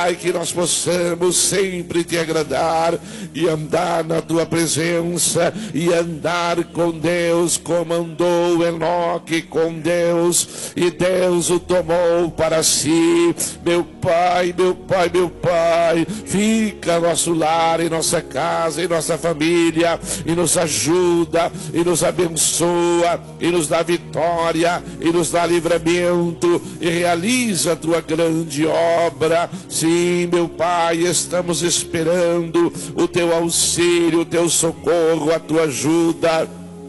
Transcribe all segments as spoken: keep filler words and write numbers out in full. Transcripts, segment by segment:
Pai, que nós possamos sempre te agradar e andar na tua presença e andar com Deus, como andou Enoque com Deus, e Deus o tomou para si. Meu Pai, meu Pai, meu Pai, fica nosso lar, em nossa casa, em nossa família, e nos ajuda, e nos abençoa, e nos dá vitória, e nos dá livramento, e realiza a tua grande obra. Sim, meu Pai, estamos esperando o teu auxílio, o teu socorro, a tua ajuda.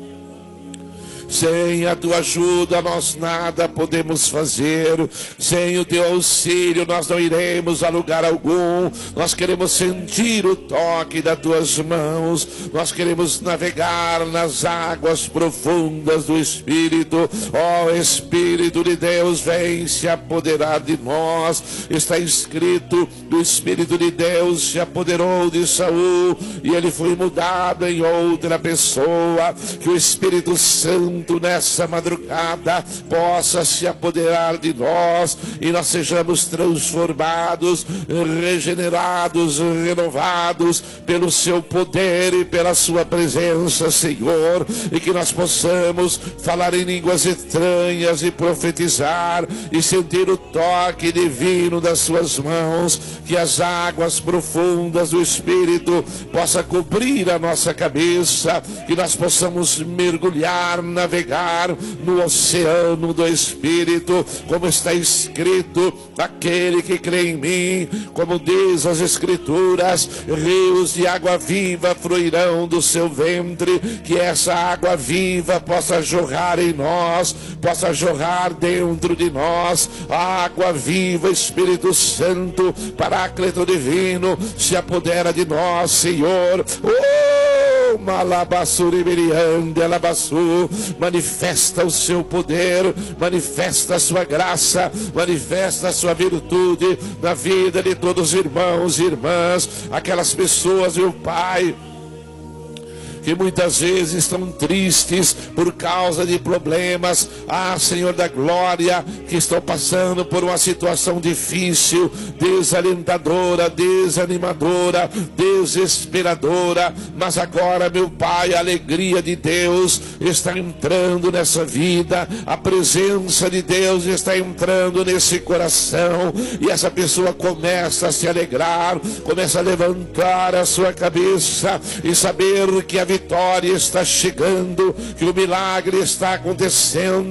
Sem a tua ajuda nós nada podemos fazer. Sem o teu auxílio nós não iremos a lugar algum. Nós queremos sentir o toque das tuas mãos. Nós queremos navegar nas águas profundas do Espírito. Ó Espírito de Deus, vem se apoderar de nós. Está escrito: o Espírito de Deus se apoderou de Saul e ele foi mudado em outra pessoa. Que o Espírito Santo nessa madrugada possa se apoderar de nós e nós sejamos transformados, regenerados, renovados pelo seu poder e pela sua presença, Senhor, e que nós possamos falar em línguas estranhas e profetizar e sentir o toque divino das suas mãos. Que as águas profundas do Espírito possa cobrir a nossa cabeça, que nós possamos mergulhar, navegar no oceano do Espírito, como está escrito: aquele que crê em mim, como diz as Escrituras, rios de água viva fluirão do seu ventre. Que essa água viva possa jorrar em nós, possa jorrar dentro de nós. A água viva, Espírito Santo, Paráclito divino, se apodera de nós, Senhor. Oh, Malabassuri Alabassu, manifesta o seu poder, manifesta a sua graça, manifesta a sua virtude na vida de todos os irmãos e irmãs, aquelas pessoas, meu Pai, que muitas vezes estão tristes por causa de problemas, ah, Senhor da glória, que estão passando por uma situação difícil, desalentadora, desanimadora, desesperadora, mas agora, meu Pai, a alegria de Deus está entrando nessa vida, a presença de Deus está entrando nesse coração, e essa pessoa começa a se alegrar, começa a levantar a sua cabeça e saber que a vitória está chegando, que o milagre está acontecendo.